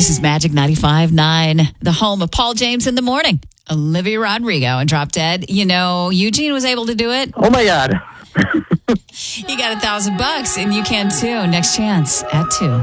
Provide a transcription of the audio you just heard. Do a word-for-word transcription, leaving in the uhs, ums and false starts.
This is Magic ninety-five point nine, the home of Paul James in the Morning. Olivia Rodrigo and Drop Dead. You know, Eugene was able to do it. Oh, my God. He got a thousand bucks, and you can too. Next chance at two.